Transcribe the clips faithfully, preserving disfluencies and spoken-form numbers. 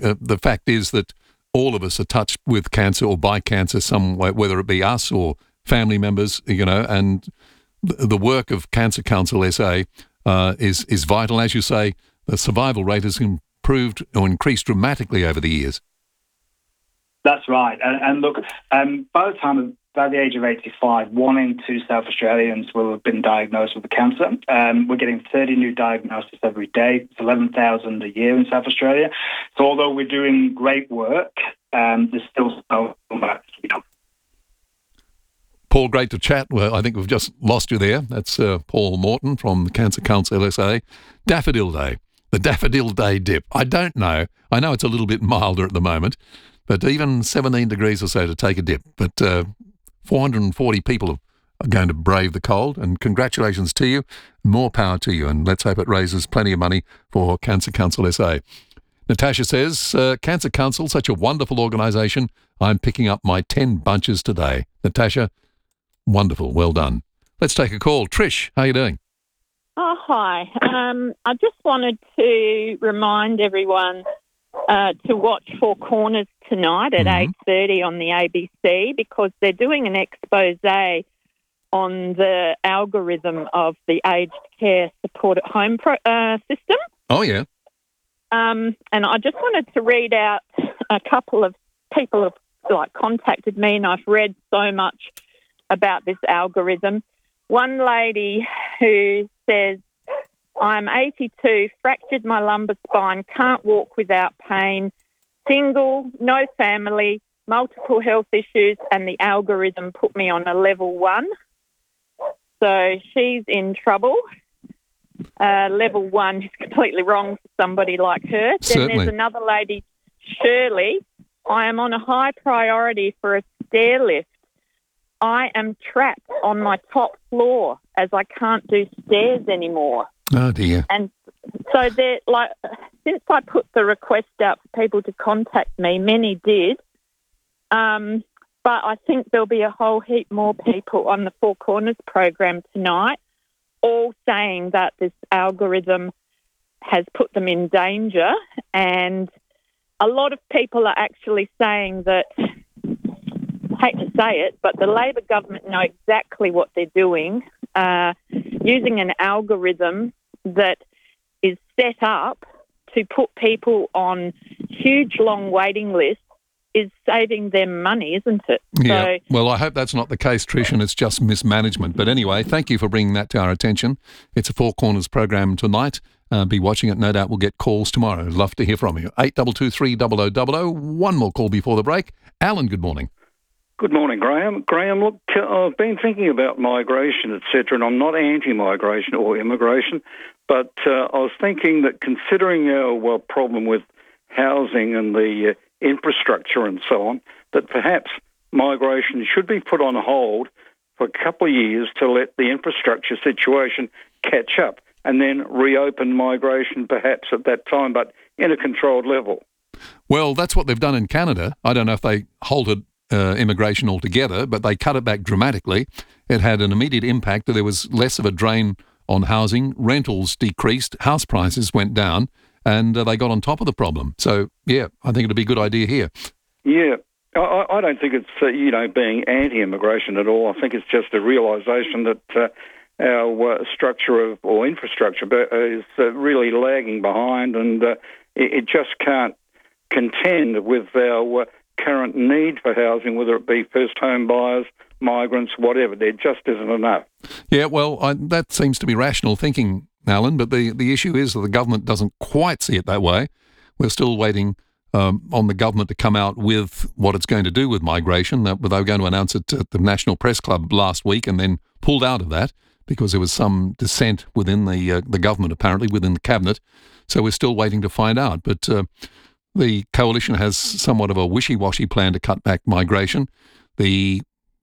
uh, the fact is that all of us are touched with cancer or by cancer some way, whether it be us or family members, you know, and the, the work of Cancer Council S A uh, is, is vital. As you say, the survival rate has improved or increased dramatically over the years. That's right. And, and look, um, by the time of by the age of eighty-five, one in two South Australians will have been diagnosed with the cancer. Um, we're getting thirty new diagnoses every day. It's eleven thousand a year in South Australia. So although we're doing great work, um, there's still so much to be done. Paul, great to chat. Well, I think we've just lost you there. That's uh, Paul Morton from the Cancer Council S A. Daffodil Day, the Daffodil Day dip. I don't know. I know it's a little bit milder at the moment, but even seventeen degrees or so to take a dip. But uh, four hundred forty people are going to brave the cold, and congratulations to you. More power to you, and let's hope it raises plenty of money for Cancer Council S A. Natasha says, uh, Cancer Council, such a wonderful organisation. I'm picking up my ten bunches today. Natasha, wonderful. Well done. Let's take a call. Trish, how are you doing? Oh, hi. Um, I just wanted to remind everyone uh, to watch Four Corners tonight at Mhm. eight thirty on the A B C, because they're doing an expose on the algorithm of the aged care support at home pro- uh, system. Oh, yeah. Um, and I just wanted to read out a couple of people have like contacted me, and I've read so much about this algorithm. One lady who says, I'm eighty-two, fractured my lumbar spine, can't walk without pain, single, no family, multiple health issues, and the algorithm put me on a level one. So she's in trouble. Uh, level one is completely wrong for somebody like her. Certainly. Then there's another lady, Shirley. I am on a high priority for a stair lift. I am trapped on my top floor as I can't do stairs anymore. Oh, dear. And so they're like, since I put the request out for people to contact me, many did. Um, but I think there'll be a whole heap more people on the Four Corners program tonight, all saying that this algorithm has put them in danger. And a lot of people are actually saying that, I hate to say it, but the Labor government know exactly what they're doing, uh, using an algorithm that is set up to put people on huge, long waiting lists is saving them money, isn't it? Yeah. So, well, I hope that's not the case, Trish, and it's just mismanagement. But anyway, thank you for bringing that to our attention. It's a Four Corners program tonight. Uh, be watching it. No doubt we'll get calls tomorrow. I'd love to hear from you. eight two two three zero zero zero zero. One more call before the break. Alan, good morning. Good morning, Graham. Graham, look, I've been thinking about migration, et cetera, and I'm not anti-migration or immigration, but uh, I was thinking that considering our well, problem with housing and the uh, infrastructure and so on, that perhaps migration should be put on hold for a couple of years to let the infrastructure situation catch up, and then reopen migration perhaps at that time, but in a controlled level. Well, that's what they've done in Canada. I don't know if they halted uh, immigration altogether, but they cut it back dramatically. It had an immediate impact. There was less of a drain on housing. Rentals decreased. House prices went down, and uh, they got on top of the problem. So, yeah, I think it'd be a good idea here. Yeah. I, I don't think it's, uh, you know, being anti-immigration at all. I think it's just a realisation that uh, our uh, structure of or infrastructure is uh, really lagging behind, and uh, it, it just can't contend with our uh, current need for housing, whether it be first home buyers, migrants, whatever. There just isn't enough. Yeah, well, I, that seems to be rational thinking, Alan, but the, the issue is that the government doesn't quite see it that way. We're still waiting um, on the government to come out with what it's going to do with migration. They were going to announce it at the National Press Club last week and then pulled out of that because there was some dissent within the uh, the government, apparently, within the cabinet. So we're still waiting to find out. But uh, the coalition has somewhat of a wishy-washy plan to cut back migration. The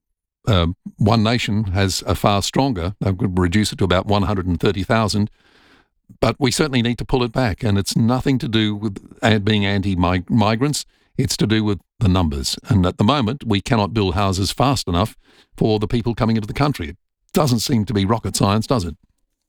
uh, One Nation has a far stronger. They could reduce it to about one hundred thirty thousand. But we certainly need to pull it back, and it's nothing to do with being anti-migrants. It's to do with the numbers. And at the moment, we cannot build houses fast enough for the people coming into the country. It doesn't seem to be rocket science, does it?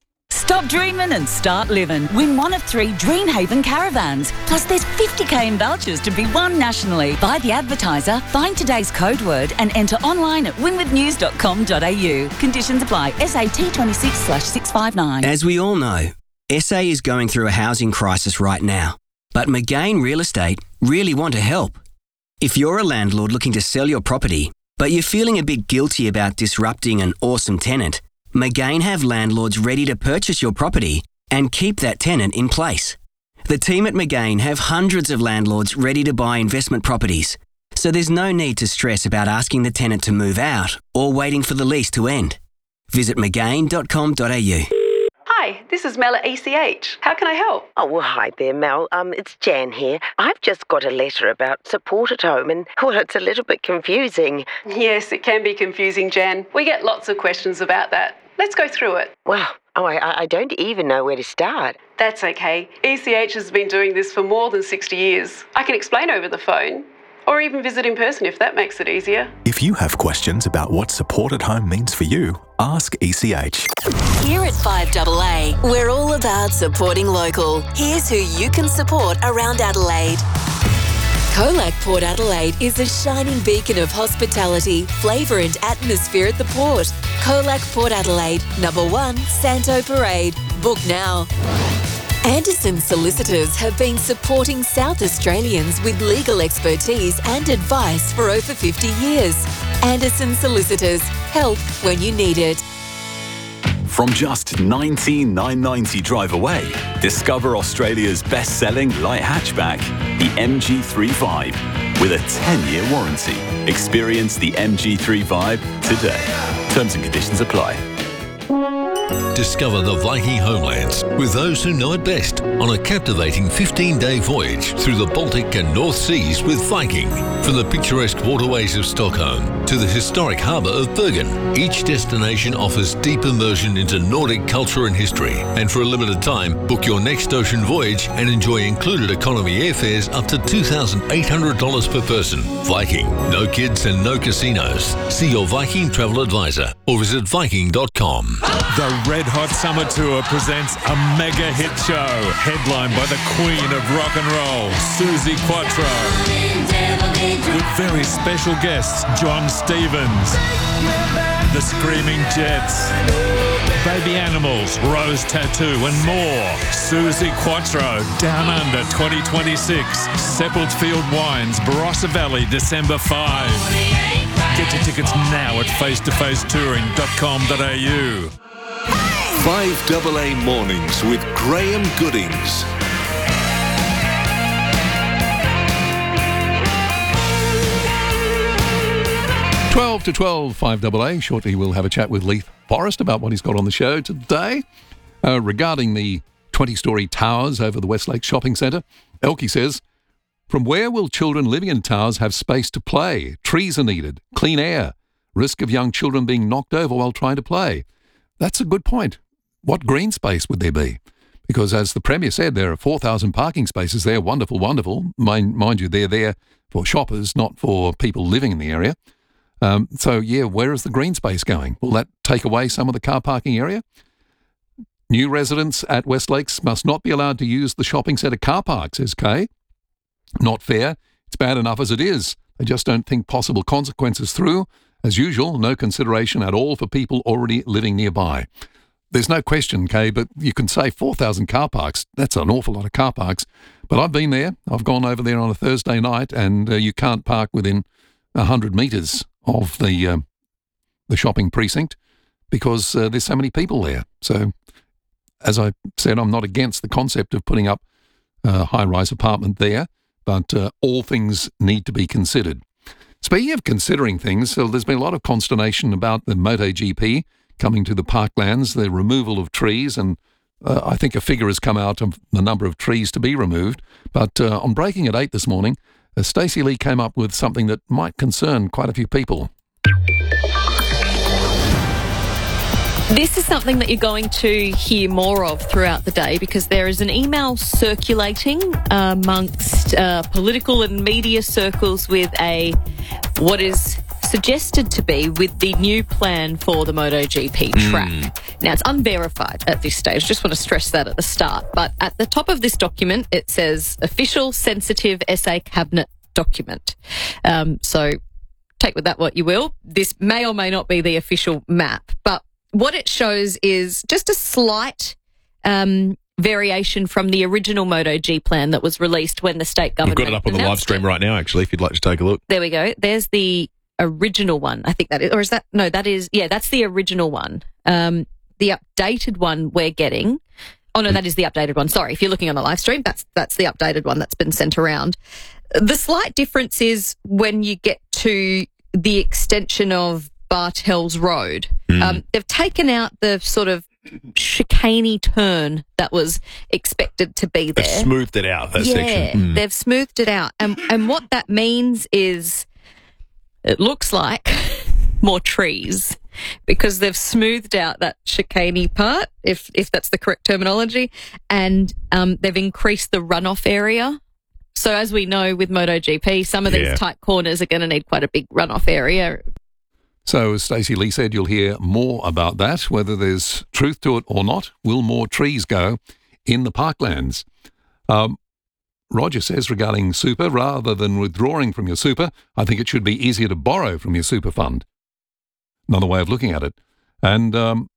Stop dreaming and start living. Win one of three Dreamhaven caravans. Plus there's fifty k in vouchers to be won nationally. Buy the advertiser, find today's code word and enter online at winwithnews dot com dot a u. Conditions apply. S A T twenty-six slash six five nine. As we all know, S A is going through a housing crisis right now. But McGain Real Estate really want to help. If you're a landlord looking to sell your property, but you're feeling a bit guilty about disrupting an awesome tenant, McGain have landlords ready to purchase your property and keep that tenant in place. The team at McGain have hundreds of landlords ready to buy investment properties, so there's no need to stress about asking the tenant to move out or waiting for the lease to end. Visit mcgain dot com dot a u. Hi, this is Mel at E C H. How can I help? Oh, well, hi there, Mel. Um, it's Jan here. I've just got a letter about support at home and, well, it's a little bit confusing. Yes, it can be confusing, Jan. We get lots of questions about that. Let's go through it. Well, oh, I, I don't even know where to start. That's okay. E C H has been doing this for more than sixty years. I can explain over the phone. Or even visit in person if that makes it easier. If you have questions about what support at home means for you, ask E C H. Here at five A A, we're all about supporting local. Here's who you can support around Adelaide. Colac Port Adelaide is a shining beacon of hospitality, flavour and atmosphere at the port. Colac Port Adelaide, number one, Santo Parade. Book now. Anderson Solicitors have been supporting South Australians with legal expertise and advice for over fifty years. Anderson Solicitors, help when you need it. From just nineteen thousand nine hundred ninety drive away, discover Australia's best-selling light hatchback, the M G three Vibe, with a ten-year warranty. Experience the M G three Vibe today. Terms and conditions apply. Discover the Viking homelands with those who know it best on a captivating fifteen-day voyage through the Baltic and North Seas with Viking. From the picturesque waterways of Stockholm to the historic harbour of Bergen, each destination offers deep immersion into Nordic culture and history. And for a limited time, book your next ocean voyage and enjoy included economy airfares up to two thousand eight hundred dollars per person. Viking, no kids and no casinos. See your Viking travel advisor or visit viking dot com. The Red Hot Summer Tour presents a mega hit show, headlined by the queen of rock and roll, Suzi Quatro, with very special guests John Stevens, the Screaming Jets, Baby Animals, Rose Tattoo and more. Suzi Quatro, Down Under twenty twenty-six, Seppeltfield Wines, Barossa Valley, December fifth. Get your tickets now at face to face touring dot com dot a u. five A A Mornings with Graham Goodings. twelve to twelve, five A A. Shortly we'll have a chat with Leith Forrest about what he's got on the show today. Uh, regarding the twenty-storey towers over the Westlake Shopping Centre, Elkie says, from where will children living in towers have space to play? Trees are needed, clean air, risk of young children being knocked over while trying to play. That's a good point. What green space would there be? Because as the Premier said, there are four thousand parking spaces there. Wonderful, wonderful. Mind, mind you, they're there for shoppers, not for people living in the area. Um, so, yeah, where is the green space going? Will that take away some of the car parking area? New residents at Westlakes must not be allowed to use the shopping centre car park, says Kay. Not fair. It's bad enough as it is. They just don't think possible consequences through. As usual, no consideration at all for people already living nearby. There's no question, Kay, but you can say four thousand car parks. That's an awful lot of car parks. But I've been there. I've gone over there on a Thursday night, and uh, you can't park within one hundred metres of the uh, the shopping precinct because uh, there's so many people there. So, as I said, I'm not against the concept of putting up a high-rise apartment there, but uh, all things need to be considered. Speaking of considering things, so there's been a lot of consternation about the MotoGP coming to the parklands, the removal of trees, and uh, I think a figure has come out of the number of trees to be removed. But uh, on Breaking at eight this morning, uh, Stacey Lee came up with something that might concern quite a few people. This is something that you're going to hear more of throughout the day because there is an email circulating amongst uh, political and media circles with a what is suggested to be with the new plan for the MotoGP track. Mm. Now, it's unverified at this stage. Just want to stress that at the start. But at the top of this document, it says official sensitive S A cabinet document. Um, so take with that what you will. This may or may not be the official map, but what it shows is just a slight um, variation from the original MotoG plan that was released when the state government We've got it up on the live stream right now, actually, if you'd like to take a look. There we go. There's the original one. I think that is, or is that, no, that is, yeah, that's the original one. Um, the updated one we're getting, oh no, that is the updated one. Sorry, if you're looking on the live stream, that's that's the updated one that's been sent around. The slight difference is when you get to the extension of Bartels Road. Mm. Um, they've taken out the sort of chicaney turn that was expected to be there. They've smoothed it out, that yeah, section. Mm. They've smoothed it out. And, and what that means is it looks like more trees because they've smoothed out that chicaney part, if if that's the correct terminology, and um, they've increased the runoff area. So as we know with MotoGP, some of these Yeah. tight corners are going to need quite a big runoff area. So, as Stacey Lee said, you'll hear more about that, whether there's truth to it or not. Will more trees go in the parklands? Um, Roger says regarding super, rather than withdrawing from your super, I think it should be easier to borrow from your super fund. Another way of looking at it. And, um,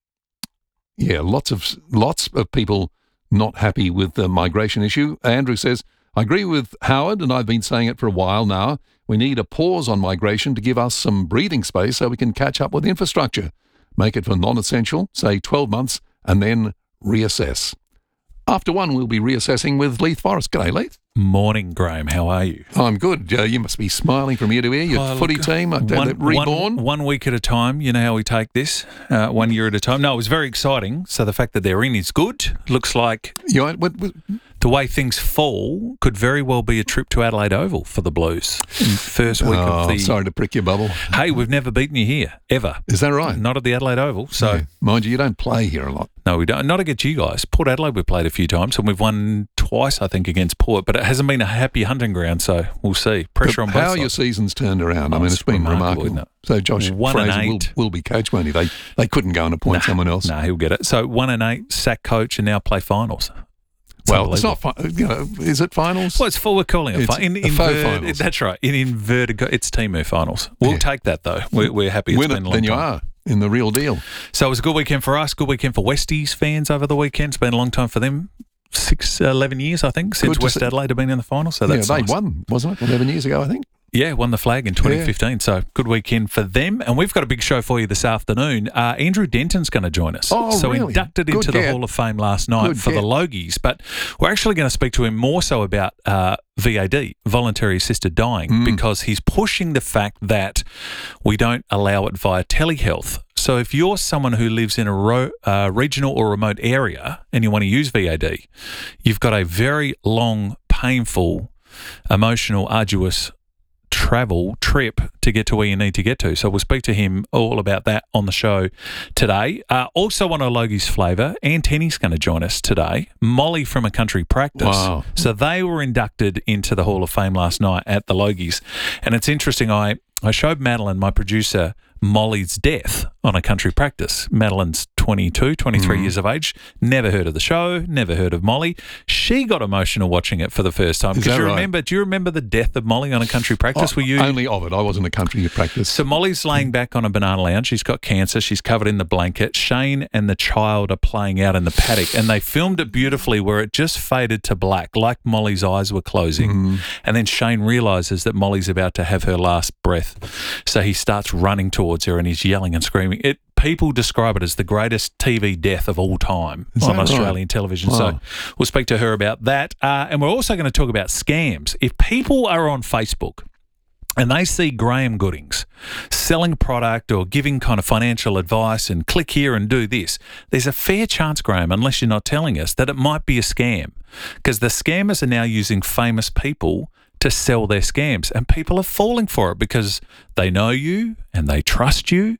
yeah, lots of lots of people not happy with the migration issue. Andrew says, I agree with Howard, and I've been saying it for a while now. We need a pause on migration to give us some breathing space so we can catch up with infrastructure. Make it for non-essential, say twelve months, and then reassess. After one, we'll be reassessing with Leith Forrest. G'day, Leith. Morning, Graham. How are you? I'm good. Uh, you must be smiling from ear to ear. Your Oh, footy look, team, uh, one, reborn. One, one week at a time. You know how we take this, uh, one year at a time. No, it was very exciting. So the fact that they're in is good. Looks like you know, what, what, the way things fall could very well be a trip to Adelaide Oval for the Blues. First week oh, of the... Sorry to prick your bubble. Hey, we've never beaten you here, ever. Is that right? Not at the Adelaide Oval. So, yeah. Mind you, you don't play here a lot. No, we don't. Not against you guys. Port Adelaide we've played a few times, and we've won twice, I think, against Port, but it hasn't been a happy hunting ground, so we'll see. Pressure but on both how sides. your season's turned around. I mean, Oh, it's it's been remarkable, remarkable. isn't it? So Josh One Fraser and will, eight. will be coach, won't he? They, they couldn't go and appoint Nah, someone else. No, nah, he'll get it. So one and eight, sack coach, and now play finals. It's well, it's not, fi- you know, is it finals? Well, it's full. We're calling it It's fi- in, a faux invert- finals. That's right. In inverted, it's Timu finals. We'll Yeah. take that though. We're, we're happy. It's Win been it, a long then you time. are in the real deal. So it was a good weekend for us. Good weekend for Westies fans over the weekend. It's been a long time for them. Six, uh, eleven years, I think, since Good to West see- Adelaide have been in the final. So yeah, that's they nice. won, wasn't it? eleven years ago, I think. Yeah, won the flag in twenty fifteen. Yeah. So good weekend for them. And we've got a big show for you this afternoon. Uh, Andrew Denton's going to join us. Oh, so really? inducted Good into get. the Hall of Fame last night Good for get. the Logies. But we're actually going to speak to him more so about uh, V A D, voluntary assisted dying, Mm. because he's pushing the fact that we don't allow it via telehealth. So if you're someone who lives in a ro- uh, regional or remote area and you want to use V A D, you've got a very long, painful, emotional, arduous travel trip to get to where you need to get to. So we'll speak to him all about that on the show today. Uh, also on a Logies flavour, Ann Tenney's going to join us today. Molly from A Country Practice. Wow. So they were inducted into the Hall of Fame last night at the Logies. And it's interesting, I, I showed Madeline, my producer, Molly's death on A Country Practice. Madeline's twenty-two, twenty-three mm. years of age. Never heard of the show, never heard of Molly. She got emotional watching it for the first time. Is Because that you right? remember, do you remember the death of Molly on A Country Practice? Oh, Were you only of it. I wasn't a country practice. So Molly's laying back on a banana lounge. She's got cancer. She's covered in the blanket. Shane and the child are playing out in the paddock, and they filmed it beautifully where it just faded to black, like Molly's eyes were closing. Mm. And then Shane realises that Molly's about to have her last breath. So he starts running towards her and he's yelling and screaming. It People describe it as the greatest T V death of all time Is on that Australian right? television. Wow. So we'll speak to her about that. Uh, and we're also going to talk about scams. If people are on Facebook and they see Graham Goodings selling product or giving kind of financial advice and click here and do this, there's a fair chance, Graham, unless you're not telling us, that it might be a scam, because the scammers are now using famous people to sell their scams, and people are falling for it because they know you and they trust you.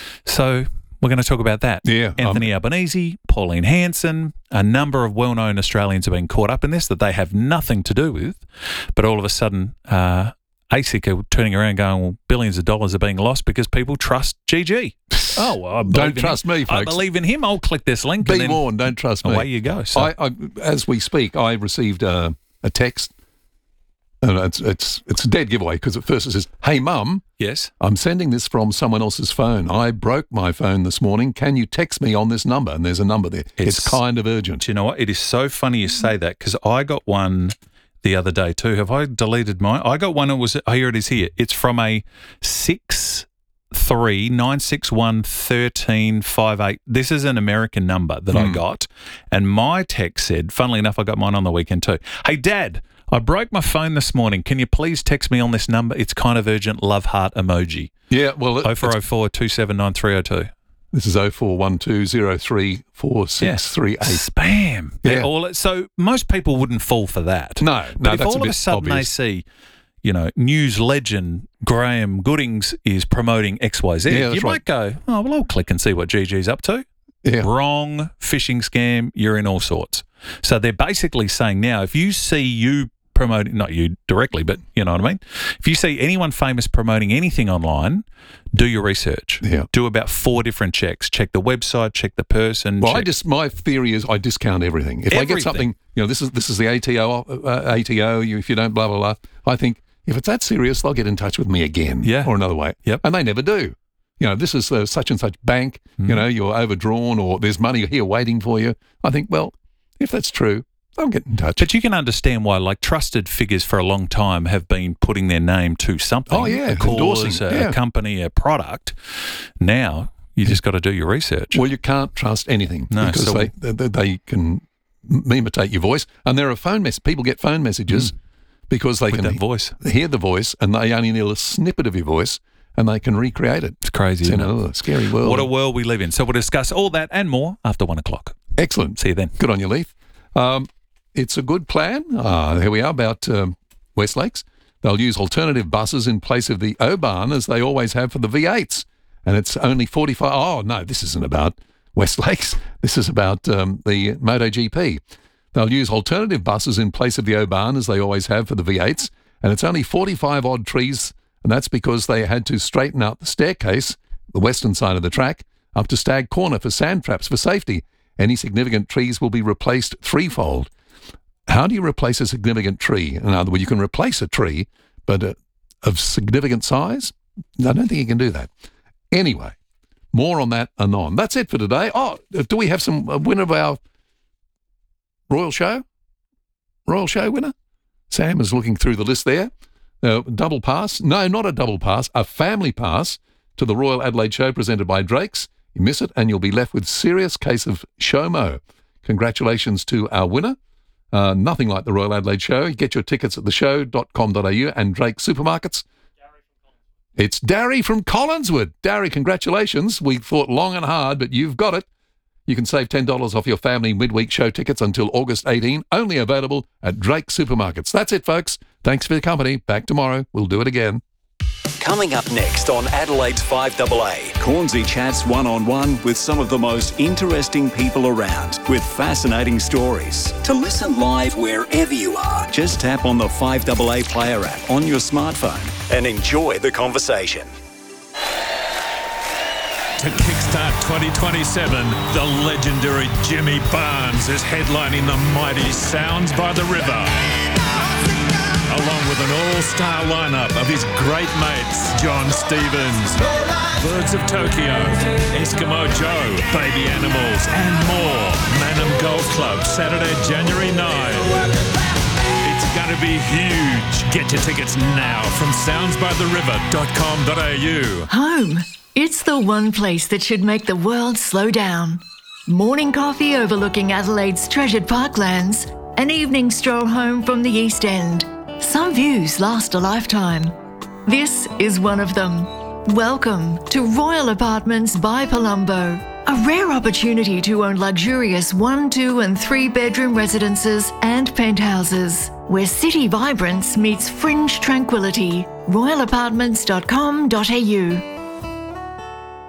So we're going to talk about that. Yeah, Anthony um, Albanese, Pauline Hanson, a number of well-known Australians have been caught up in this that they have nothing to do with, but all of a sudden uh, A S I C are turning around going, well, billions of dollars are being lost because people trust G G. Oh, well, I don't trust him. me, folks. I believe in him. I'll click this link. Be and then warned, don't trust me. Away you go. So. I, I, as we speak, I received a, a text, and it's it's it's a dead giveaway because at first it says, "Hey, Mum, yes, I'm sending this from someone else's phone. I broke my phone this morning. Can you text me on this number?" And there's a number there. It's, it's kind of urgent. Do you know what? It is so funny you say that because I got one the other day too. Have I deleted mine? I got one. It was here. It is here. It's from a six three nine six one thirteen five eight. This is an American number that mm. I got, and my text said. Funnily enough, I got mine on the weekend too. Hey, Dad. I broke my phone this morning. Can you please text me on this number? It's kind of urgent. Love heart emoji. Yeah, well, oh four oh four two seven nine three oh two. This is oh four one two oh three four six three eight. Spam. Yeah. All, so most people wouldn't fall for that. No, but no, if that's all a bit of a sudden obvious. they see, you know, news legend Graham Goodings is promoting X Y Z, Yeah, you might right. go, oh, well, I'll click and see what G G's up to. Yeah. Wrong, phishing scam, you're in all sorts. So they're basically saying now, if you see you promoting, not you directly, but you know what I mean? If you see anyone famous promoting anything online, do your research. Yeah. Do about four different checks. Check the website, check the person. Well, check- I just my theory is I discount everything. If I Everything. get something, you know, this is this is the A T O, uh, A T O. You, if you don't, blah blah blah. I think if it's that serious, they'll get in touch with me again, Yeah. or another way. Yep. And they never do. You know, this is uh, such and such bank. Mm. You know, you're overdrawn, or there's money here waiting for you. I think, well, if that's true, they'll get in touch. But you can understand why, like, trusted figures for a long time have been putting their name to something. Oh, yeah, a cause, endorsing, a, yeah. a company, a product. Now you just got to do your research. Well, you can't trust anything No, because so- they, they they can m- imitate your voice, and there are phone mess. People get phone messages because they With can that voice. hear the voice, and they only need a snippet of your voice, and they can recreate it. It's crazy, It's isn't in it? a scary world. What a world we live in. So we'll discuss all that and more after one o'clock. Excellent. See you then. Good on you, Leith. Um, it's a good plan. Ah, here we are about um, West Lakes. They'll use alternative buses in place of the O-Bahn as they always have for the V eights. And it's only forty-five. Oh, no, this isn't about West Lakes. This is about um, the MotoGP. They'll use alternative buses in place of the O-Bahn as they always have for the V eights. And it's only forty-five odd trees. And that's because they had to straighten out the staircase, the western side of the track, up to Stag Corner for sand traps for safety. Any significant trees will be replaced threefold. How do you replace a significant tree? In other words, you can replace a tree, but uh, of significant size? I don't think you can do that. Anyway, more on that anon. That's it for today. Oh, do we have some uh, winner of our Royal Show? Royal Show winner? Sam is looking through the list there. Uh, double pass? No, not a double pass. A family pass to the Royal Adelaide Show presented by Drake's. You miss it and you'll be left with serious case of SHOMO. Congratulations to our winner. Uh, nothing like the Royal Adelaide Show. You get your tickets at the show dot com dot a u and Drake Supermarkets. It's Darry from Collinswood. Darry, congratulations. We thought long and hard, but you've got it. You can save ten dollars off your family midweek show tickets until August eighteenth. Only available at Drake Supermarkets. That's it, folks. Thanks for your company. Back tomorrow. We'll do it again. Coming up next on Adelaide's five double A, Cornsey chats one-on-one with some of the most interesting people around with fascinating stories. To listen live wherever you are, just tap on the five double A player app on your smartphone and enjoy the conversation. To kickstart twenty twenty-seven, the legendary Jimmy Barnes is headlining the mighty Sounds by the River, along with an all-star lineup of his great mates, John Stevens, Birds of Tokyo, Eskimo Joe, Baby Animals, and more. Manham Golf Club, Saturday, January ninth. It's going to be huge. Get your tickets now from sounds by the river dot com dot a u. Home. It's the one place that should make the world slow down. Morning coffee overlooking Adelaide's treasured parklands. An evening stroll home from the East End. Some views last a lifetime. This is one of them. Welcome to Royal Apartments by Palumbo. A rare opportunity to own luxurious one, two and three bedroom residences and penthouses, where city vibrance meets fringe tranquility. royal apartments dot com dot a u.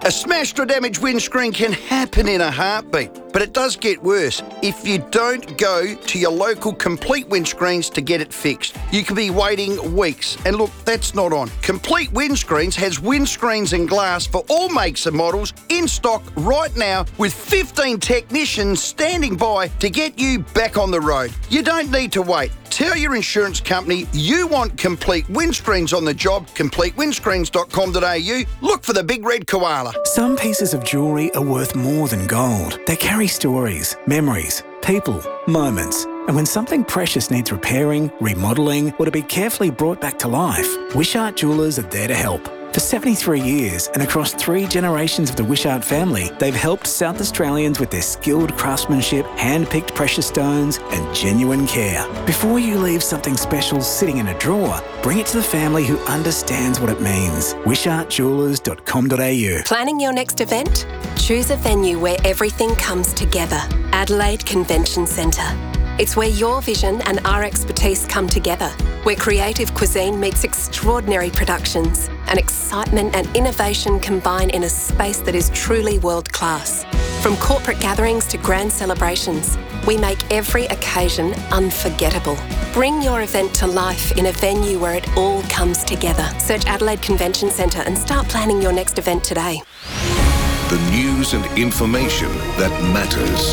A smashed or damaged windscreen can happen in a heartbeat, but it does get worse if you don't go to your local Complete Windscreens to get it fixed. You could be waiting weeks, and look, that's not on. Complete Windscreens has windscreens and glass for all makes and models in stock right now with fifteen technicians standing by to get you back on the road. You don't need to wait. Tell your insurance company you want Complete Windscreens on the job, complete windscreens dot com dot a u. Look for the big red koala. Some pieces of jewellery are worth more than gold. They carry stories, memories, people, moments. And when something precious needs repairing, remodelling, or to be carefully brought back to life, Wishart Jewellers are there to help. For seventy-three years and across three generations of the Wishart family, they've helped South Australians with their skilled craftsmanship, hand-picked precious stones and genuine care. Before you leave something special sitting in a drawer, bring it to the family who understands what it means. wishart jewellers dot com dot a u. Planning your next event? Choose a venue where everything comes together. Adelaide Convention Centre. It's where your vision and our expertise come together, where creative cuisine meets extraordinary productions, and excitement and innovation combine in a space that is truly world-class. From corporate gatherings to grand celebrations, we make every occasion unforgettable. Bring your event to life in a venue where it all comes together. Search Adelaide Convention Centre and start planning your next event today. The news and information that matters.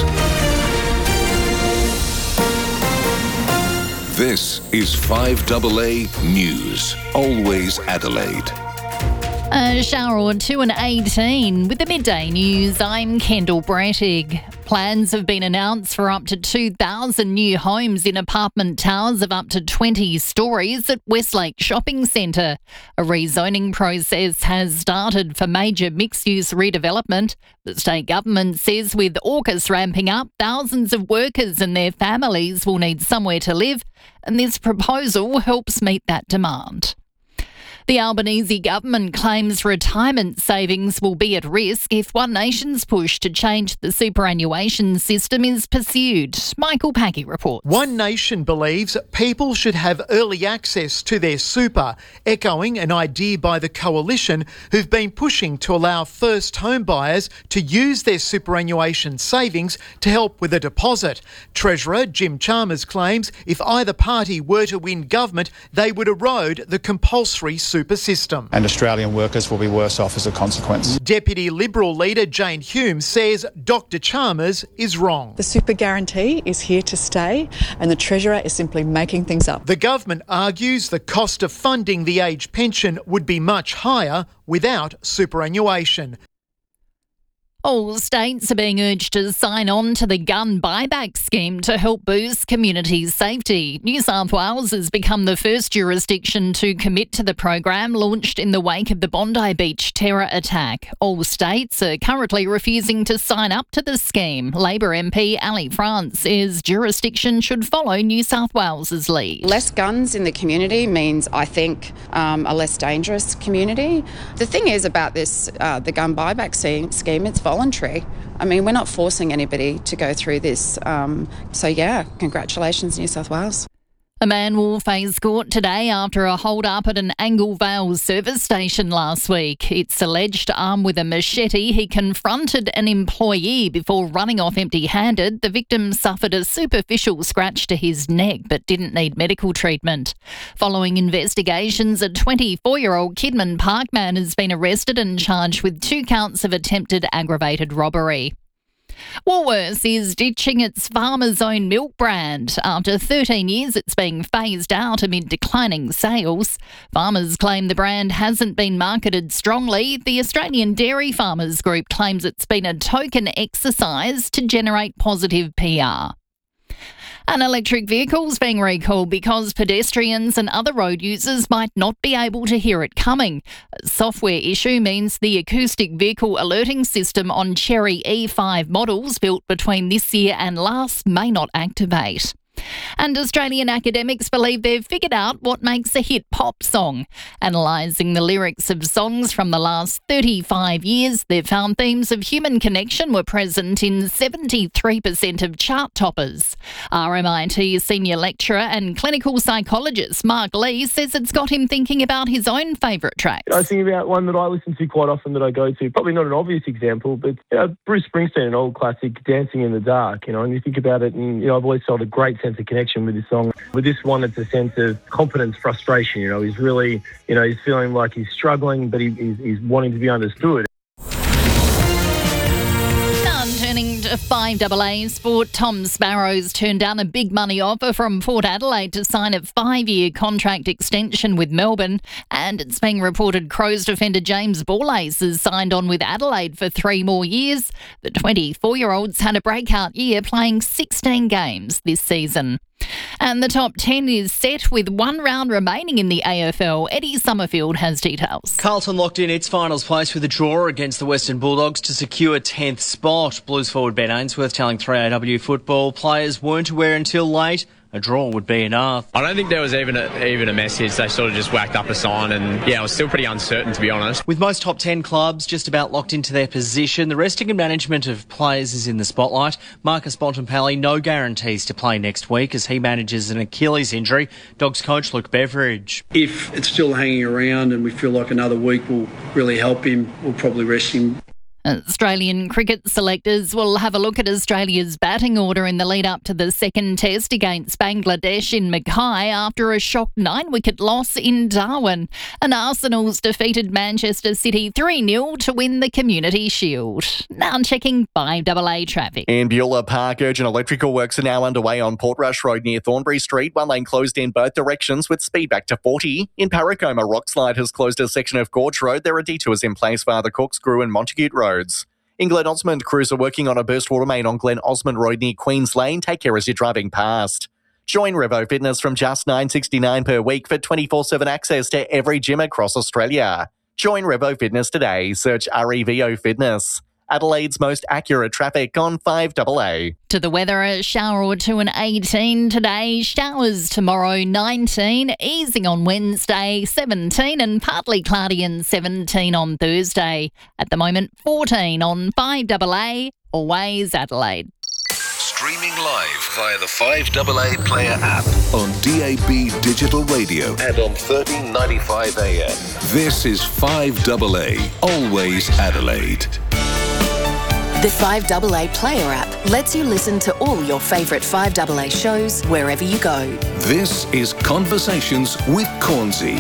This is five A A News. Always Adelaide. A shower or two and eighteen. With the midday news, I'm Kendall Brettig. Plans have been announced for up to two thousand new homes in apartment towers of up to twenty stories at Westlake Shopping Centre. A rezoning process has started for major mixed-use redevelopment. The state government says with AUKUS ramping up, thousands of workers and their families will need somewhere to live, and this proposal helps meet that demand. The Albanese government claims retirement savings will be at risk if One Nation's push to change the superannuation system is pursued. Michael Packy reports. One Nation believes people should have early access to their super, echoing an idea by the coalition who've been pushing to allow first home buyers to use their superannuation savings to help with a deposit. Treasurer Jim Chalmers claims if either party were to win government, they would erode the compulsory super system. And Australian workers will be worse off as a consequence. Deputy Liberal leader Jane Hume says Doctor Chalmers is wrong. The super guarantee is here to stay and the Treasurer is simply making things up. The government argues the cost of funding the age pension would be much higher without superannuation. All states are being urged to sign on to the gun buyback scheme to help boost community safety. New South Wales has become the first jurisdiction to commit to the program launched in the wake of the Bondi Beach terror attack. All states are currently refusing to sign up to the scheme. Labor M P Ali France says jurisdiction should follow New South Wales's lead. Less guns in the community means, I think, um, a less dangerous community. The thing is about this, uh, the gun buyback scheme, it's voluntary. I mean, we're not forcing anybody to go through this. Um, so, yeah, congratulations, New South Wales. A man will face court today after a hold-up at an Angle Vale service station last week. It's alleged armed with a machete, he confronted an employee before running off empty-handed. The victim suffered a superficial scratch to his neck but didn't need medical treatment. Following investigations, a twenty-four-year-old Kidman Park man has been arrested and charged with two counts of attempted aggravated robbery. Woolworths is ditching its Farmers Own milk brand. After thirteen years, it's being phased out amid declining sales. Farmers claim the brand hasn't been marketed strongly. The Australian Dairy Farmers Group claims it's been a token exercise to generate positive P R. An electric vehicle's being recalled because pedestrians and other road users might not be able to hear it coming. A software issue means the acoustic vehicle alerting system on Cherry E five models built between this year and last may not activate. And Australian academics believe they've figured out what makes a hit pop song. Analysing the lyrics of songs from the last thirty-five years, they've found themes of human connection were present in seventy-three percent of chart toppers. R M I T senior lecturer and clinical psychologist Mark Lee says it's got him thinking about his own favourite tracks. I was thinking about one that I listen to quite often that I go to. Probably not an obvious example, but uh, Bruce Springsteen, an old classic, Dancing in the Dark, you know, and you think about it, and, you know, I've always felt a great sense of connection with this song. With this one, it's a sense of confidence, frustration, you know, he's really, you know, he's feeling like he's struggling, but he, he's, he's wanting to be understood. Turning to five A A sport, Tom Sparrows turned down a big money offer from Port Adelaide to sign a five-year contract extension with Melbourne, and it's being reported Crows defender James Borlase has signed on with Adelaide for three more years. The twenty-four-year-old's had a breakout year, playing sixteen games this season. And the top ten is set with one round remaining in the A F L. Eddie Summerfield has details. Carlton locked in its finals place with a draw against the Western Bulldogs to secure tenth spot. Blues forward Ben Ainsworth telling three A W football players weren't aware until late a draw would be enough. I don't think there was even a, even a message. They sort of just whacked up a sign, and yeah, it was still pretty uncertain, to be honest. With most top ten clubs just about locked into their position, the resting and management of players is in the spotlight. Marcus Bontempelli, no guarantees to play next week as he manages an Achilles injury. Dogs coach Luke Beveridge. If it's still hanging around and we feel like another week will really help him, we'll probably rest him. Australian cricket selectors will have a look at Australia's batting order in the lead-up to the second test against Bangladesh in Mackay after a shock nine-wicket loss in Darwin. And Arsenal's defeated Manchester City three nil to win the Community Shield. Now checking five A A traffic. In Beulah Park, urgent electrical works are now underway on Portrush Road near Thornbury Street. One lane closed in both directions with speed back to forty. In Parracombe, a rock slide has closed a section of Gorge Road. There are detours in place via the Corkscrew and Montague Road. In Glen Osmond, crews are working on a burst water main on Glen Osmond Road near Queens Lane. Take care as you're driving past. Join Revo Fitness from just nine dollars sixty-nine per week for twenty-four seven access to every gym across Australia. Join Revo Fitness today. Search R E V O Fitness. Adelaide's most accurate traffic on five A A. To the weather, a shower or two and eighteen today, showers tomorrow nineteen, easing on Wednesday seventeen and partly cloudy and seventeen on Thursday. At the moment fourteen on five A A, always Adelaide. Streaming live via the five A A Player app on D A B Digital Radio and on thirteen ninety-five A M. This is five A A, always Adelaide. The five A A Player app lets you listen to all your favourite five A A shows wherever you go. This is Conversations with Cornsey.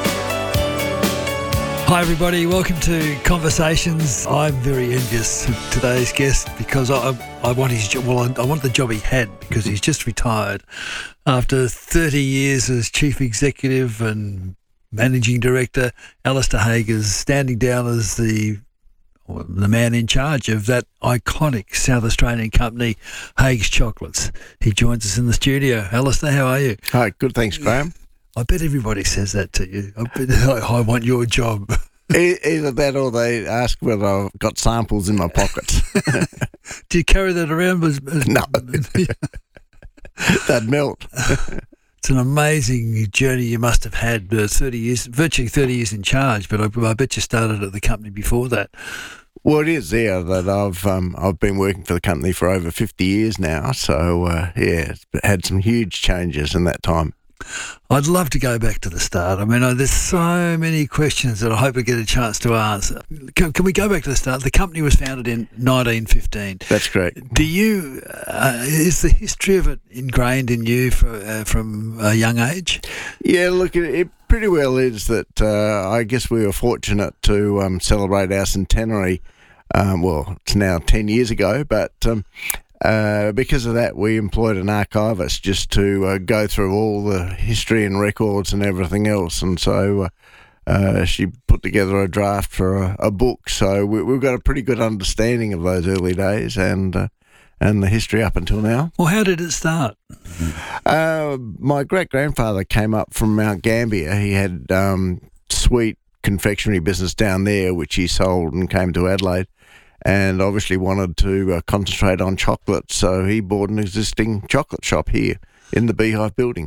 Hi everybody, welcome to Conversations. I'm very envious of today's guest because I I want his job. Well, I, I want the job he had because he's just retired after thirty years as chief executive and managing director. Alistair Haig is standing down as the the man in charge of that iconic South Australian company, Haig's Chocolates. He joins us in the studio. Alistair, how are you? Hi, good, thanks, Graham. I bet everybody says that to you. I bet I want your job. Either that or they ask whether I've got samples in my pockets. Do you carry that around? No. That'd melt. It's an amazing journey you must have had, uh, thirty years, virtually thirty years in charge, but I, I bet you started at the company before that. Well, it is there that I've um, I've been working for the company for over fifty years now, so uh, yeah, it's had some huge changes in that time. I'd love to go back to the start. I mean, there's so many questions that I hope we get a chance to answer. Can, can we go back to the start? The company was founded in nineteen fifteen. That's correct. Do you, uh, is the history of it ingrained in you for, uh, from a young age? Yeah, look, it, it pretty well is that uh, I guess we were fortunate to um, celebrate our centenary. Um, well, it's now ten years ago, but... Um, Uh, because of that, we employed an archivist just to uh, go through all the history and records and everything else. And so uh, uh, she put together a draft for a, a book. So we, we've got a pretty good understanding of those early days and uh, and the history up until now. Well, how did it start? Uh, my great-grandfather came up from Mount Gambier. He had um, sweet confectionery business down there, which he sold and came to Adelaide. And obviously wanted to uh, concentrate on chocolate, so he bought an existing chocolate shop here in the Beehive building.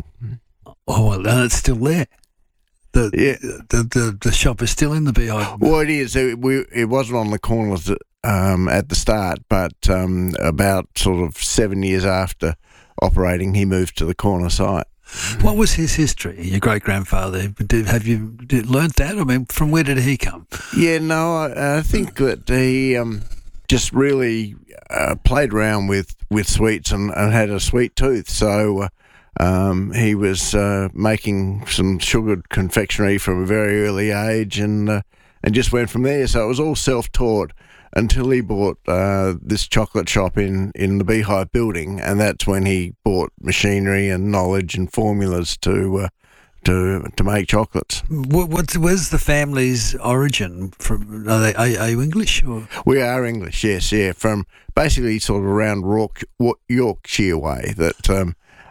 Oh, well, and it's still there. The, yeah. the, the the shop is still in the Beehive. Well, it is. It, we, it wasn't on the corners um, at the start, but um, about sort of seven years after operating, he moved to the corner site. What was his history? Your great grandfather. Did, have you did, learnt that? I mean, from where did he come? Yeah, no, I, I think that he um, just really uh, played around with, with sweets and, and had a sweet tooth. So. Uh, Um, he was uh, making some sugared confectionery from a very early age, and uh, and just went from there. So it was all self-taught until he bought uh, this chocolate shop in, in the Beehive building, and that's when he bought machinery and knowledge and formulas to uh, to to make chocolates. What, what's where's the family's origin from? Are they are, are you English or? We are English, yes, yeah, from basically sort of around York, Yorkshire way. That. Um,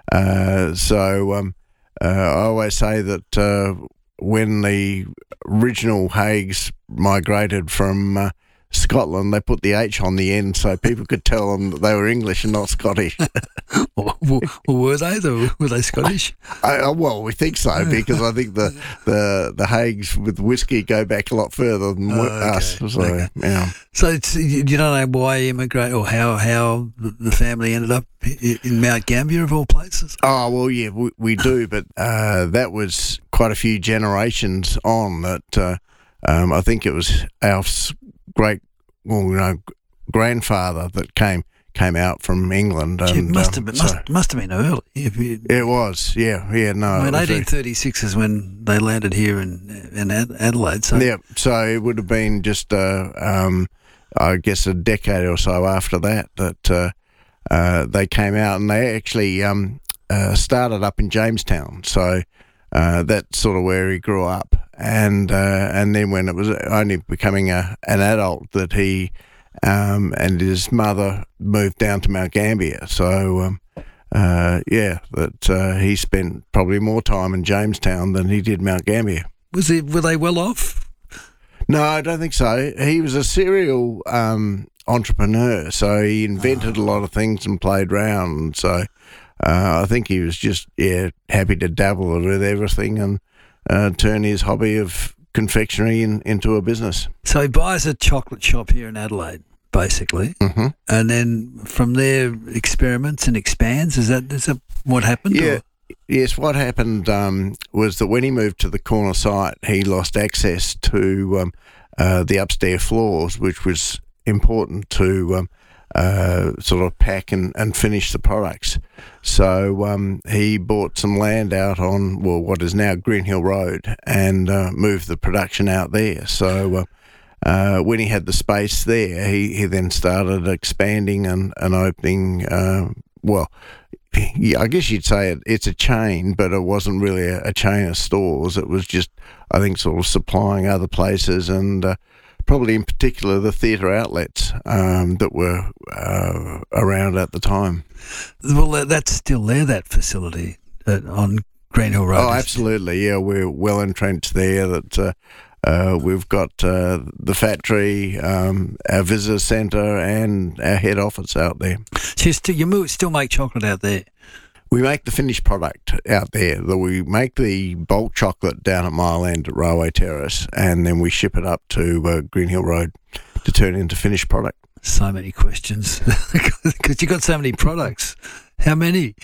Uh, so um, uh, I always say that uh, when the original Haigs migrated from uh, Scotland, they put the H on the end so people could tell them that they were English and not Scottish. Well, were they? Though? Were they Scottish? I, I, well, we think so, because I think the, the, the Haigs with whiskey go back a lot further than oh, okay. us. So, okay. yeah. So it's, you don't know why he immigrated or how, how the family ended up in Mount Gambier, of all places? Oh, well, yeah, we, we do, but uh, that was quite a few generations on that. Uh, um, I think it was our great, well, you know, grandfather that came came out from England. Gee, and, it must um, have been, so must, must have been early. If you, it was, yeah, yeah, no. I mean, it was eighteen thirty-six is when they landed here in in Adelaide. So. Yeah, so it would have been just, uh, um, I guess, a decade or so after that that uh, uh, they came out, and they actually um, uh, started up in Jamestown. So uh, that's sort of where he grew up, and uh, and then when it was only becoming a, an adult that he um, and his mother moved down to Mount Gambier. So um, uh, yeah, that uh, he spent probably more time in Jamestown than he did Mount Gambier. Was he? Were they well off? No, I don't think so. He was a serial um, entrepreneur, so he invented oh. a lot of things and played around. And so uh, I think he was just yeah happy to dabble with everything and uh, turn his hobby of confectionery in, into a business. So he buys a chocolate shop here in Adelaide, basically, mm-hmm. and then from there experiments and expands. Is that is that what happened? Yeah. Or? Yes, what happened um, was that when he moved to the corner site, he lost access to um, uh, the upstairs floors, which was important to um, uh, sort of pack and, and finish the products. So um, he bought some land out on, well, what is now Green Hill Road, and uh, moved the production out there. So uh, uh, when he had the space there, he, he then started expanding and, and opening, uh, well, yeah, I guess you'd say it, it's a chain, but it wasn't really a, a chain of stores. It was just, I think, sort of supplying other places, and uh, probably in particular the theatre outlets um, that were uh, around at the time. Well, that's still there, that facility uh, on Green Hill Road. Oh, absolutely, yeah. We're well entrenched there. That uh, uh, we've got uh, the factory, um, our visitor centre, and our head office out there. So you still, you still make chocolate out there? We make the finished product out there. We make the bulk chocolate down at Mile End at Railway Terrace, and then we ship it up to uh, Green Hill Road to turn into finished product. So many questions, because you've got so many products. How many?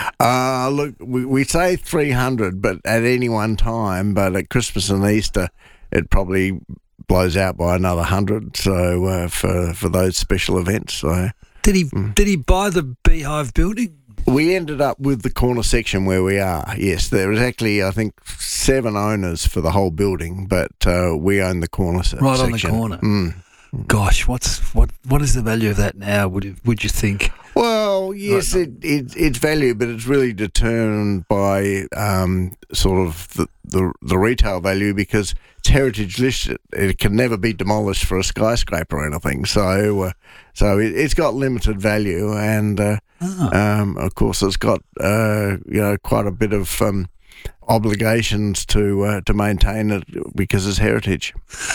Uh, look, we, we say three hundred, but at any one time, but at Christmas and Easter, it probably blows out by another hundred. So uh, for for those special events. So did he mm. did he buy the Beehive building? We ended up with the corner section where we are. Yes, there was actually I think seven owners for the whole building, but uh, we own the corner se- right section. Right on the corner. Mm. Gosh, what's what what is the value of that now? Would you, would you think? Well, yes, right. it, it it's value, but it's really determined by um, sort of the, the the retail value, because it's heritage listed. It can never be demolished for a skyscraper or anything. So, uh, so it, it's got limited value, and uh, oh. um, of course, it's got uh, you know quite a bit of um, obligations to uh, to maintain it because it's heritage.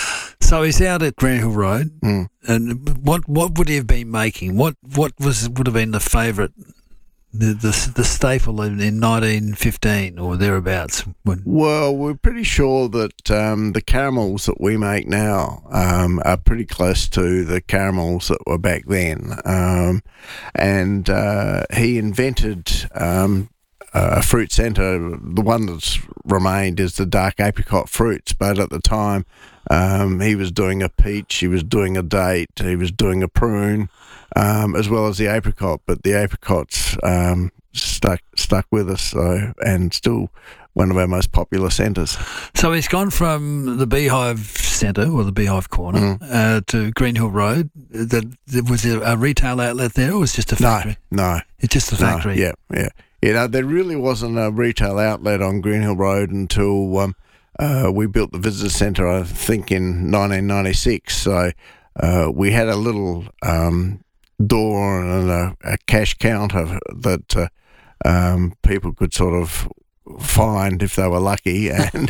So he's out at Green Hill Road, mm. and what what would he have been making? What what was would have been the favourite The the, the staple in, in nineteen fifteen or thereabouts. When... Well, we're pretty sure that um, the caramels that we make now um, are pretty close to the caramels that were back then. Um, and uh, he invented um, a fruit centre. The one that's remained is the dark apricot fruits, but at the time um, he was doing a peach, he was doing a date, he was doing a prune, um, as well as the apricot. But the apricots um, stuck stuck with us, so and still one of our most popular centres. So he's gone from the Beehive Centre or the Beehive Corner mm. uh, to Greenhill Road. That was there a retail outlet there, or was it just a factory? No, no, it's just a factory. No, yeah, yeah. You know, there really wasn't a retail outlet on Greenhill Road until um, uh, we built the visitor centre, I think, in nineteen ninety-six. So uh, we had a little um, door and a, a cash counter that uh, um, people could sort of find if they were lucky. And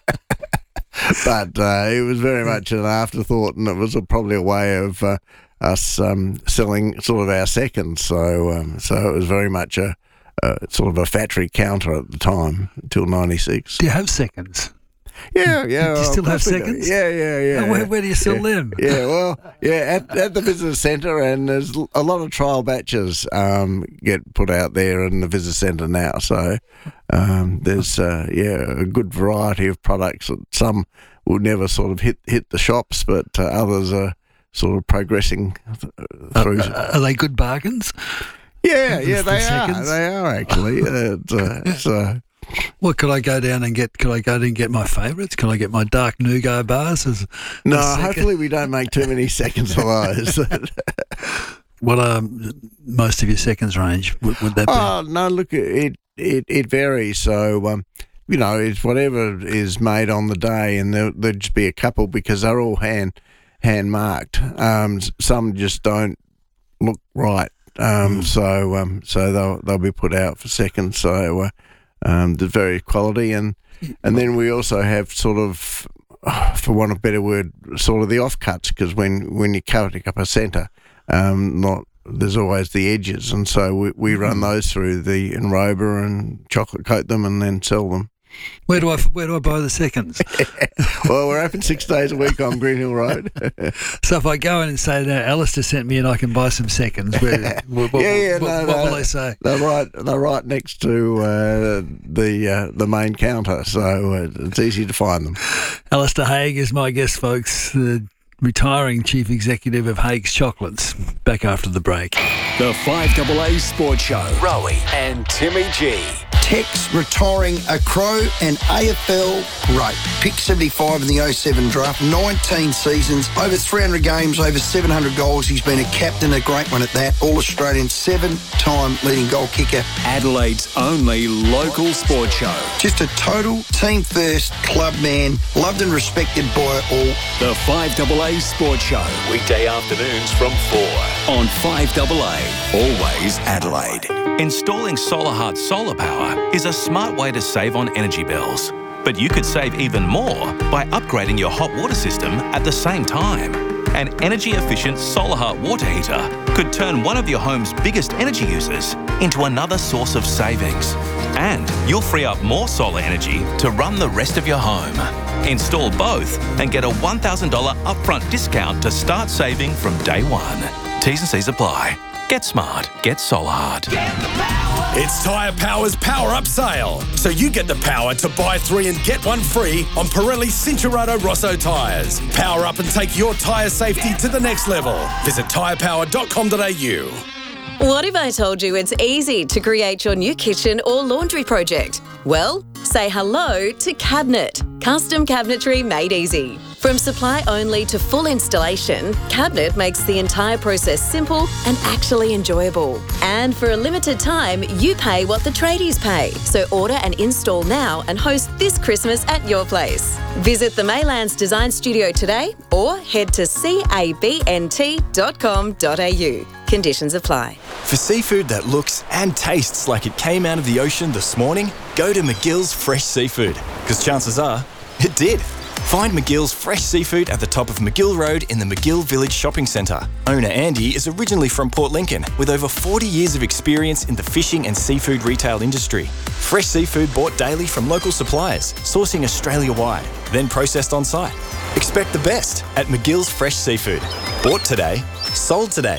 but uh, it was very much an afterthought, and it was a, probably a way of uh, us um, selling sort of our seconds. So, um, so it was very much a Uh, sort of a factory counter at the time until ninety-six. Do you have seconds? Yeah, yeah. Do you still have seconds? Yeah, yeah, yeah. And where, where do you sell yeah, them? Yeah, well, yeah, at, at the visitor centre, and there's a lot of trial batches um, get put out there in the visitor centre now. So um, there's, uh, yeah, a good variety of products. Some will never sort of hit, hit the shops, but uh, others are sort of progressing through. Uh, uh, are they good bargains? Yeah, yeah, they seconds? are. They are actually. uh, uh, so, well, could I go down and get? Could I go down and get my favourites? Can I get my dark nougat bars? As, no, as hopefully we don't make too many seconds of those. What are most of your seconds range? Would, would that be? Oh no, look, it it it varies. So um, you know, it's whatever is made on the day, and there there'll just be a couple because they're all hand hand marked. Um, some just don't look right. Um, mm. So, um, so they'll they'll be put out for seconds. So, uh, um, the various quality, and and then we also have sort of, for want of a better word, sort of the offcuts, because when when you're cutting up a centre, um, not there's always the edges, and so we we run those through the enrober and chocolate coat them, and then sell them. Where do I where do I buy the seconds? Well, we're open six days a week on Greenhill Road. So if I go in and say, "No, Alistair sent me and I can buy some seconds," where, what, yeah, yeah, what, no, what no, will they say? They're right. They're right next to uh, the uh, the main counter, so uh, it's easy to find them. Alistair Haig is my guest, folks. The retiring chief executive of Haig's Chocolates. Back after the break. The five A A Sports Show. Rowie and Timmy G. Tex retiring a Crow and A F L great. Pick seventy-five in the oh seven draft, nineteen seasons, over three hundred games, over seven hundred goals. He's been a captain, a great one at that. All-Australian, seven-time leading goal kicker. Adelaide's only local sports show. Just a total team-first club man, loved and respected by all. The five A A Sports Show. Weekday afternoons from four on five A A. Always Adelaide. Installing SolarHeart solar power is a smart way to save on energy bills. But you could save even more by upgrading your hot water system at the same time. An energy-efficient SolarHeart water heater could turn one of your home's biggest energy users into another source of savings. And you'll free up more solar energy to run the rest of your home. Install both and get a one thousand dollars upfront discount to start saving from day one. T's and C's apply. Get smart. Get SolarHeart. It's Tyre Power's Power Up Sale. So you get the power to buy three and get one free on Pirelli Cincherato Rosso tyres. Power up and take your tyre safety to the next level. Visit tyre power dot com dot a u. What if I told you it's easy to create your new kitchen or laundry project? Well, say hello to Cabinet. Custom cabinetry made easy. From supply only to full installation, Cabinet makes the entire process simple and actually enjoyable. And for a limited time, you pay what the tradies pay. So order and install now and host this Christmas at your place. Visit the Maylands Design Studio today or head to cabnt dot com dot a u. Conditions apply. For seafood that looks and tastes like it came out of the ocean this morning, go to McGill's Fresh Seafood, because chances are it did. Find McGill's fresh seafood at the top of McGill Road in the McGill Village Shopping Centre. Owner Andy is originally from Port Lincoln with over forty years of experience in the fishing and seafood retail industry. Fresh seafood bought daily from local suppliers, sourcing Australia-wide, then processed on site. Expect the best at McGill's Fresh Seafood. Bought today, sold today.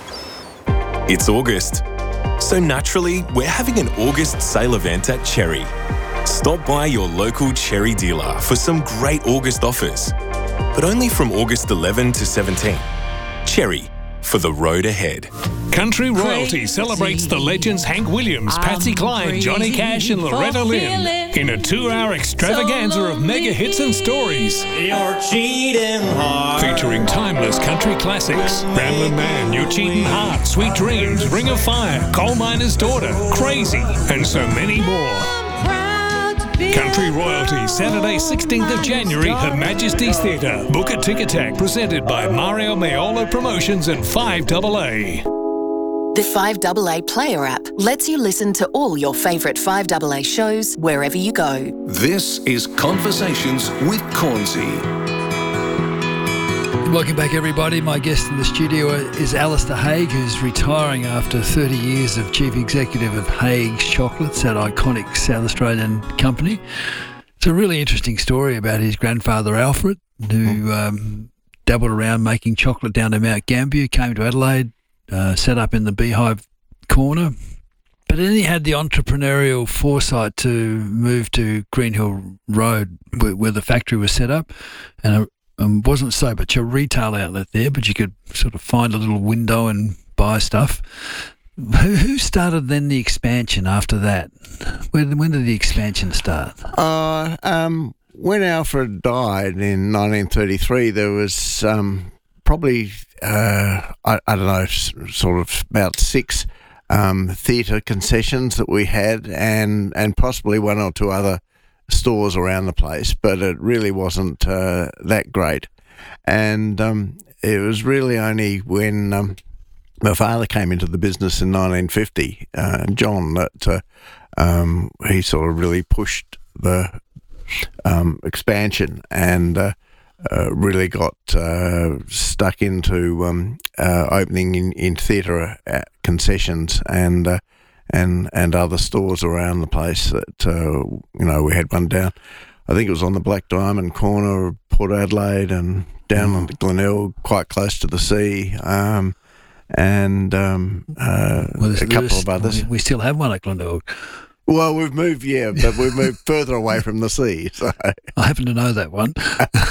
It's August, so naturally, we're having an August sale event at Cherry. Stop by your local Cherry dealer for some great August offers, but only from August eleventh to seventeenth. Cherry, for the road ahead. Country Royalty celebrates the legends Hank Williams, Patsy Cline, Johnny Cash and Loretta Lynn in a two-hour extravaganza of mega hits and stories. You're cheating hard. Featuring timeless country classics, Ramblin' Man, You're Cheating Hard, Sweet Dreams, Ring of Fire, Coal Miner's Daughter, Crazy, and so many more. Country Royalty, Saturday sixteenth of January, Her Majesty's Theatre. Book at Ticketek, presented by Mario Maiolo Promotions and five double A. The five double A Player app lets you listen to all your favourite five double A shows wherever you go. This is Conversations with Cornsey. Welcome back, everybody. My guest in the studio is Alistair Haigh, who's retiring after thirty years of Chief Executive of Haigh's Chocolates, that iconic South Australian company. It's a really interesting story about his grandfather, Alfred, who um, dabbled around making chocolate down to Mount Gambier, came to Adelaide, uh, set up in the Beehive Corner. But then he had the entrepreneurial foresight to move to Greenhill Road, where, where the factory was set up, and a Um, wasn't so much a retail outlet there, but you could sort of find a little window and buy stuff. Who, who started then the expansion after that? When, when did the expansion start? Uh, um, when Alfred died in nineteen thirty-three, there was um, probably, uh, I, I don't know, sort of about six um, theatre concessions that we had, and, and possibly one or two other stores around the place, but it really wasn't uh, that great. And um, it was really only when um, my father came into the business in nineteen fifty, uh, John, that uh, um, he sort of really pushed the um, expansion and uh, uh, really got uh, stuck into um, uh, opening in, in theatre concessions and uh, and and other stores around the place. That uh, you know, we had one down, I think it was on the Black Diamond corner of Port Adelaide, and down on the Glenelg, quite close to the sea, um, and um, uh, well, a couple of others. We still have one at Glenelg. Well, we've moved, yeah, but we've moved further away from the sea. So I happen to know that one.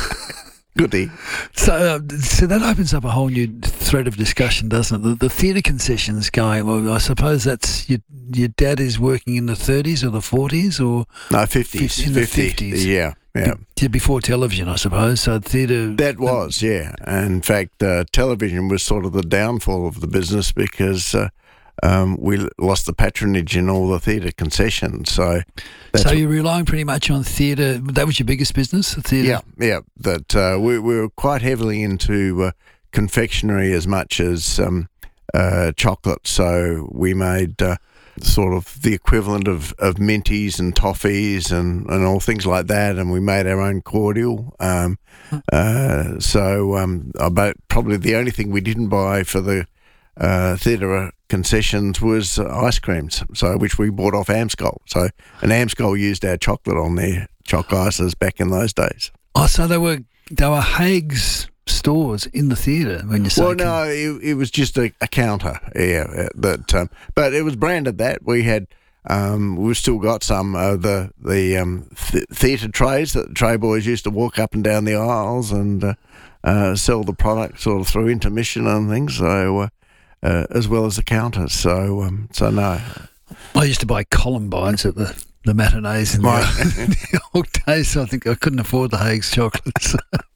Goody. So, uh, so that opens up a whole new thread of discussion, doesn't it? The, the theatre concessions going. Well, I suppose that's your your dad is working in the thirties or the forties, or no fifties. In the fifties, yeah, yeah. Be, before television, I suppose. So theatre. That was, yeah. In fact, uh, television was sort of the downfall of the business because uh, um, we lost the patronage in all the theatre concessions. So, that's so you're relying pretty much on theatre. That was your biggest business, the theatre. Yeah, yeah. That uh, we, we were quite heavily into uh, confectionery as much as um, uh, chocolate. So we made uh, sort of the equivalent of, of minties and toffees and, and all things like that. And we made our own cordial. Um, uh, so um, about probably the only thing we didn't buy for the uh, theatre concessions was uh, ice creams, so which we bought off Amscol. So, and Amscol used our chocolate on their choc ices back in those days. Oh, so they were they were Haigh's stores in the theatre when you say. Well, no, it, it was just a, a counter, yeah. That, um, but it was branded that. We had, um, we've still got some of the the um, th- theatre trays that the tray boys used to walk up and down the aisles and uh, uh, sell the product sort of through intermission and things. So. Uh, Uh, as well as the counters, so um, so no. I used to buy Columbines at the, the matinees in the, in the old days, so I think I couldn't afford the Haigh's chocolates.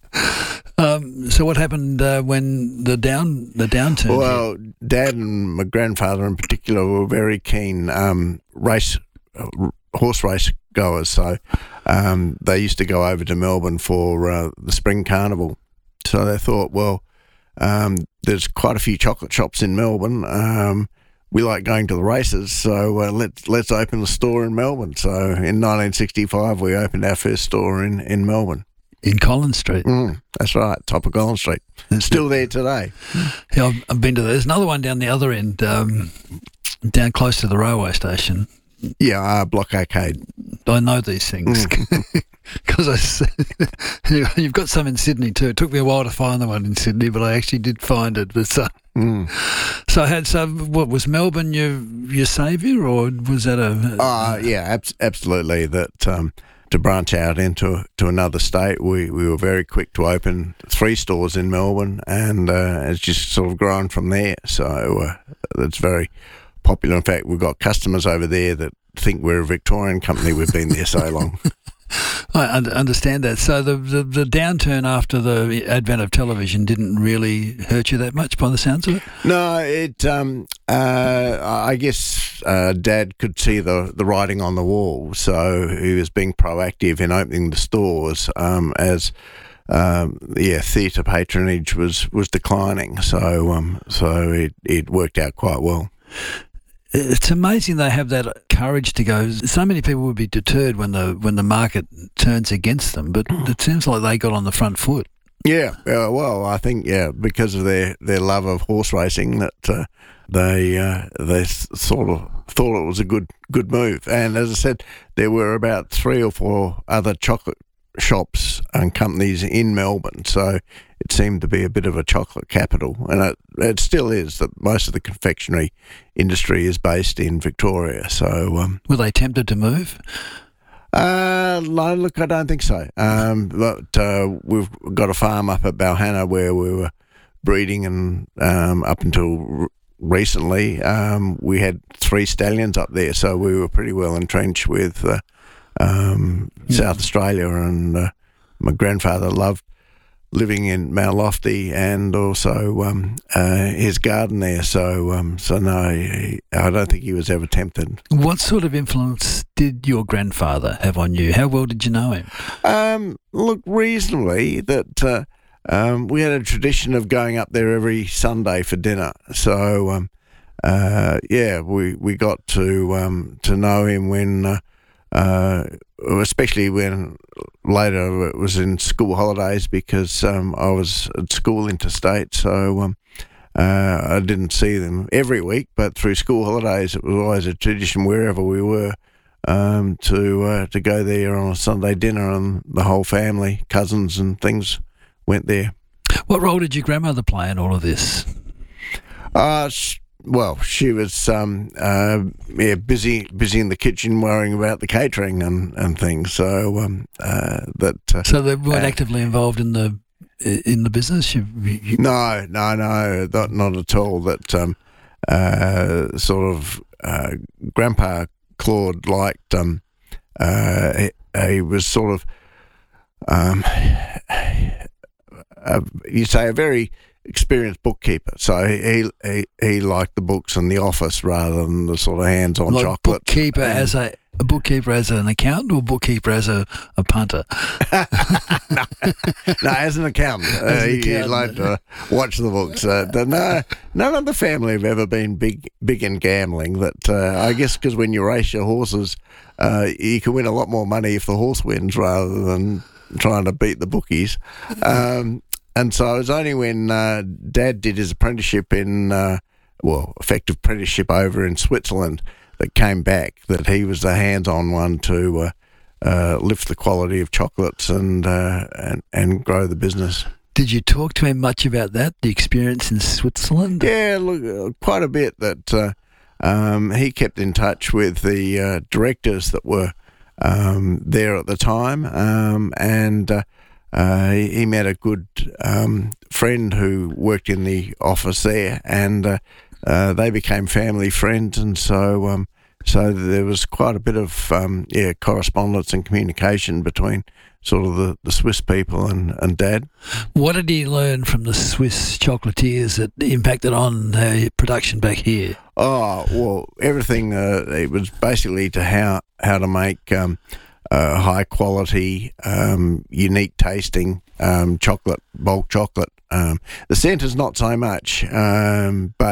um, so what happened uh, when the down the downturn? Well, hit? Dad and my grandfather in particular were very keen um, race uh, horse race goers, so um, they used to go over to Melbourne for uh, the spring carnival. So they thought, well. Um, there's quite a few chocolate shops in Melbourne. Um, we like going to the races, so uh, let's let's open a store in Melbourne. So in nineteen sixty-five, we opened our first store in, in Melbourne. in Collins Street. Mm, that's right, top of Collins Street. It's still there today. Yeah, I've, I've been to that. There's another one down the other end, um, down close to the railway station. Yeah, uh, Block Arcade. I know these things because mm. I you've got some in Sydney too. It took me a while to find the one in Sydney, but I actually did find it. But so, mm. so I had so what was Melbourne your your saviour, or was that a? Uh, yeah, ab- absolutely. That um, to branch out into to another state, we, we were very quick to open three stores in Melbourne, and uh, it's just sort of grown from there. So uh, it's very popular. In fact, we've got customers over there that think we're a Victorian company. We've been there so long. I understand that. So the, the the downturn after the advent of television didn't really hurt you that much by the sounds of it? No, it. Um, uh, I guess uh, Dad could see the, the writing on the wall, so he was being proactive in opening the stores um, as um, yeah, theatre patronage was, was declining. So um, so it it worked out quite well. It's amazing they have that courage to go. So many people would be deterred when the when the market turns against them, but it seems like they got on the front foot. Yeah, uh, well, I think yeah, because of their, their love of horse racing, that uh, they uh, they sort of thought it was a good good move. And as I said, there were about three or four other chocolate shops and companies in Melbourne, so it seemed to be a bit of a chocolate capital, and it, it still is. That most of the confectionery industry is based in Victoria. So, um, were they tempted to move? Uh, no, look, I don't think so. Um, but uh, we've got a farm up at Balhanna where we were breeding, and um, up until r- recently, um, we had three stallions up there, so we were pretty well entrenched with uh, um, yeah. South Australia, and uh, my grandfather loved living in Mount Lofty, and also um, uh, his garden there. So, um, so no, he, I don't think he was ever tempted. What sort of influence did your grandfather have on you? How well did you know him? Um, look, reasonably. That uh, um, we had a tradition of going up there every Sunday for dinner. So, um, uh, yeah, we we got to um, to know him when. Uh, Uh, especially when later it was in school holidays, because um, I was at school interstate, so um, uh, I didn't see them every week, but through school holidays it was always a tradition wherever we were um, to uh, to go there on a Sunday dinner, and the whole family, cousins and things, went there. What role did your grandmother play in all of this? Uh, Well, she was um, uh, yeah, busy busy in the kitchen worrying about the catering and, and things. So um, uh, that uh, so they weren't uh, actively involved in the in the business. You, you... No, no, no, not not at all. That um, uh, sort of uh, Grandpa Claude liked. Um, uh, he, he was sort of um, uh, you say a very experienced bookkeeper, so he, he he liked the books and the office rather than the sort of hands-on like chocolate. Bookkeeper and, as a, a bookkeeper as an accountant, or bookkeeper as a, a punter? no, no, as an accountant. As uh, an he, accountant. he liked to watch the books. Uh, the, no, none of the family have ever been big big in gambling. That uh, I guess because when you race your horses, uh, you can win a lot more money if the horse wins rather than trying to beat the bookies. Um, And so it was only when uh, Dad did his apprenticeship in, uh, well, effective apprenticeship over in Switzerland, that came back, that he was the hands-on one to uh, uh, lift the quality of chocolates and, uh, and and grow the business. Did you talk to him much about that, the experience in Switzerland? Yeah, look, uh, quite a bit. That uh, um, he kept in touch with the uh, directors that were um, there at the time, um, and. Uh, Uh, he, he met a good um, friend who worked in the office there, and uh, uh, they became family friends, and so um, so there was quite a bit of um, yeah correspondence and communication between sort of the, the Swiss people and, and Dad. What did he learn from the Swiss chocolatiers that impacted on uh, production back here? Oh, well, everything. Uh, it was basically to how how to make. Um, Uh, high quality, um, unique tasting um, chocolate, bulk chocolate. Um, the centre's not so much, um, but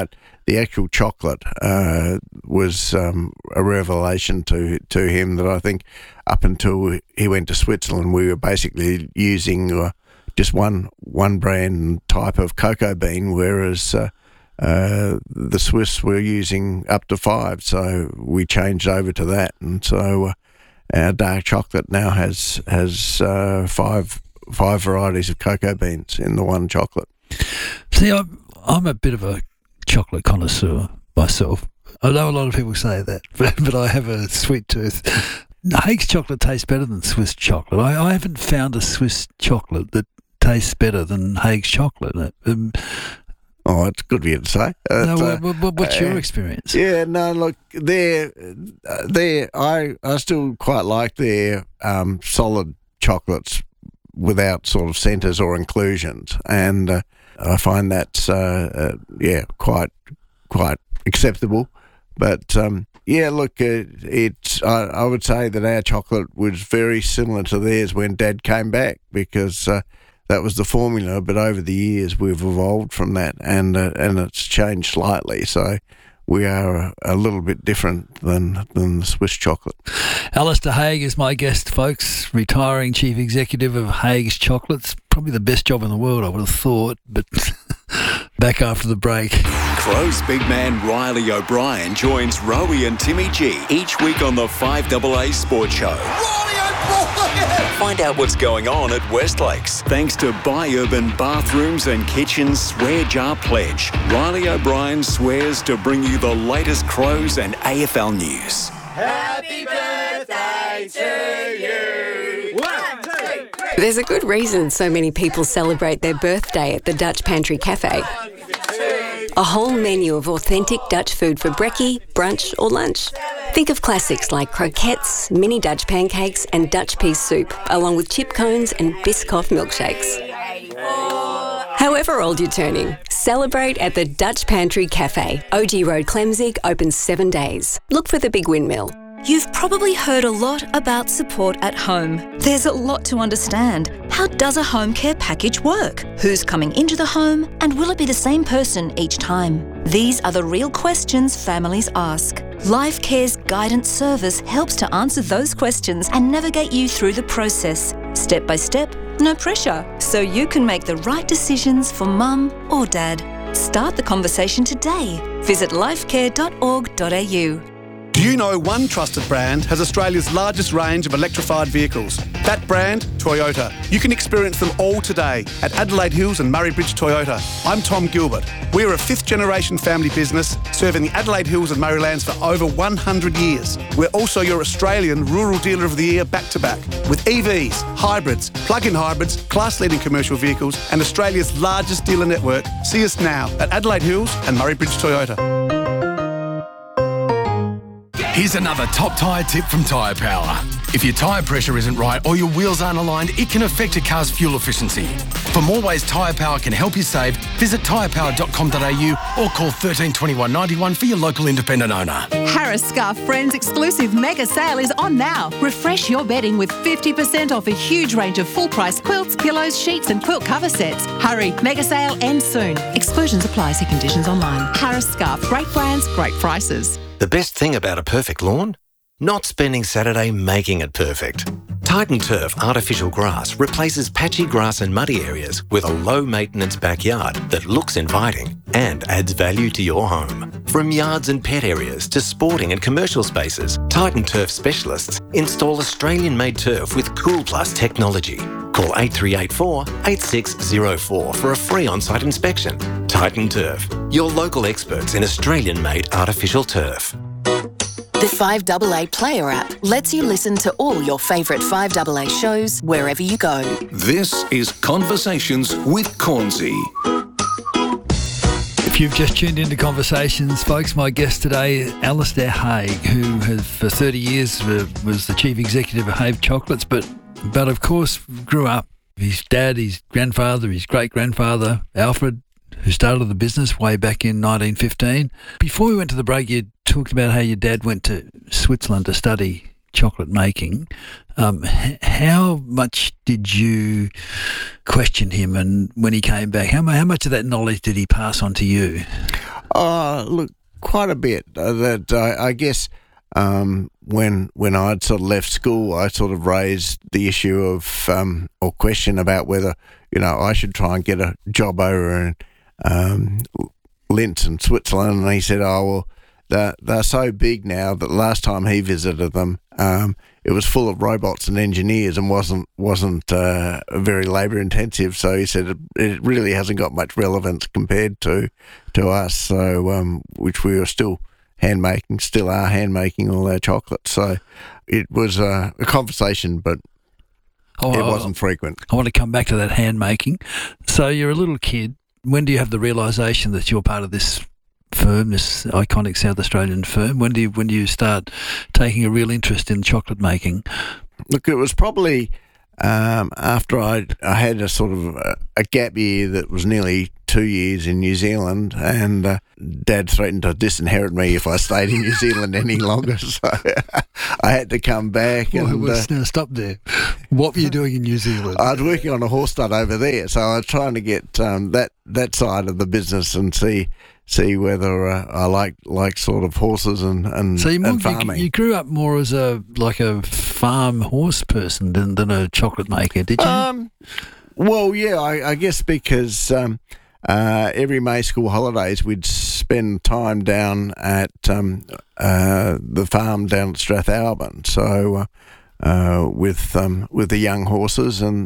the actual chocolate uh, was um, a revelation to to him. That I think up until he went to Switzerland, we were basically using uh, just one one brand type of cocoa bean, whereas uh, uh, the Swiss were using up to five. So we changed over to that, and so uh, our dark chocolate now has has uh, five five varieties of cocoa beans in the one chocolate. See, I'm, I'm a bit of a chocolate connoisseur myself. I know a lot of people say that, but, but I have a sweet tooth. Haig's chocolate tastes better than Swiss chocolate. I, I haven't found a Swiss chocolate that tastes better than Haig's chocolate. Um, oh, it's good of you to say. Uh, no, uh, what, what's your experience? Yeah, no, look, they're, they're, I, I still quite like their um, solid chocolates without sort of centres or inclusions, and uh, I find that's uh, uh, yeah quite quite acceptable. But um, yeah, look, uh, it's I, I would say that our chocolate was very similar to theirs when Dad came back, because uh, that was the formula. But over the years, we've evolved from that, and uh, and it's changed slightly. So we are a, a little bit different than than the Swiss chocolate. Alistair Haig is my guest, folks, retiring chief executive of Haig's Chocolates. Probably the best job in the world, I would have thought, but back after the break. Crows big man Riley O'Brien joins Rowie and Timmy G each week on the five A A Sports Show. Find out what's going on at Westlakes. Thanks to Buy Urban Bathrooms and Kitchens Swear Jar Pledge. Riley O'Brien swears to bring you the latest Crows and A F L news. Happy birthday to you. One, two, three. There's a good reason so many people celebrate their birthday at the Dutch Pantry Cafe. A whole menu of authentic Dutch food for brekkie, brunch or lunch. Think of classics like croquettes, mini Dutch pancakes and Dutch pea soup, along with chip cones and Biscoff milkshakes. However old you're turning, celebrate at the Dutch Pantry Cafe. O G Road, Clemzig, open seven days. Look for the big windmill. You've probably heard a lot about support at home. There's a lot to understand. How does a home care package work? Who's coming into the home? And will it be the same person each time? These are the real questions families ask. Life Care's guidance service helps to answer those questions and navigate you through the process, step by step, no pressure, so you can make the right decisions for mum or dad. Start the conversation today. Visit lifecare dot org dot a u. Do you know one trusted brand has Australia's largest range of electrified vehicles? That brand, Toyota. You can experience them all today at Adelaide Hills and Murray Bridge Toyota. I'm Tom Gilbert. We are a fifth generation family business serving the Adelaide Hills and Murraylands for over one hundred years. We're also your Australian Rural Dealer of the Year back to back with E Vs, hybrids, plug-in hybrids, class-leading commercial vehicles and Australia's largest dealer network. See us now at Adelaide Hills and Murray Bridge Toyota. Here's another top tyre tip from Tyre Power. If your tyre pressure isn't right or your wheels aren't aligned, it can affect your car's fuel efficiency. For more ways Tyre Power can help you save, visit tyre power dot com dot a u or call thirteen twenty-one ninety-one for your local independent owner. Harris Scarf Friends exclusive mega sale is on now. Refresh your bedding with fifty percent off a huge range of full-price quilts, pillows, sheets and quilt cover sets. Hurry, mega sale ends soon. Exclusions apply. See conditions online. Harris Scarf. Great brands, great prices. The best thing about a perfect lawn? Not spending Saturday making it perfect. Titan Turf Artificial Grass replaces patchy grass and muddy areas with a low-maintenance backyard that looks inviting and adds value to your home. From yards and pet areas to sporting and commercial spaces, Titan Turf specialists install Australian-made turf with Cool Plus technology. Call eight three eight four, eight six zero four for a free on-site inspection. Titan Turf, your local experts in Australian-made artificial turf. The five A A Player app lets you listen to all your favourite five A A shows wherever you go. This is Conversations with Cornsey. If you've just tuned into Conversations, folks, my guest today is Alistair Haig, who has for thirty years uh, was the chief executive of Haig Chocolates, but but of course grew up. His dad, his grandfather, his great-grandfather, Alfred, who started the business way back in nineteen fifteen. Before we went to the break, you talked about how your dad went to Switzerland to study chocolate making. Um, h- how much did you question him, and when he came back, how, how much of that knowledge did he pass on to you? Oh, look, quite a bit. Uh, that I, I guess um, when when I'd sort of left school, I sort of raised the issue of um, or question about whether you know I should try and get a job over in um, Linz in Switzerland, and he said, "Oh well, they're they're so big now that last time he visited them, um, it was full of robots and engineers and wasn't wasn't uh, very labour intensive." So he said it, it really hasn't got much relevance compared to to us. So um, which we are still hand making, still are hand making all our chocolates. So it was uh, a conversation, but oh, it wasn't frequent. I want to come back to that hand making. So you're a little kid. When do you have the realisation that you're part of this firm, this iconic South Australian firm? When do you when do you start taking a real interest in chocolate making? Look, it was probably um, after I I had a sort of a, a gap year that was nearly two years in New Zealand, and uh, Dad threatened to disinherit me if I stayed in New Zealand any longer. So I had to come back. Well, and well, uh, now stop there. What were you doing in New Zealand? I was working on a horse stud over there, so I was trying to get um, that that side of the business and see. see whether uh, I like like sort of horses and and, so you, and more, farming. you, you grew up more as a like a farm horse person than, than a chocolate maker, did you? Um, well, yeah, I, I guess because um, uh, every May school holidays we'd spend time down at um, uh, the farm down at Strathalbyn, so uh, uh, with um, with the young horses and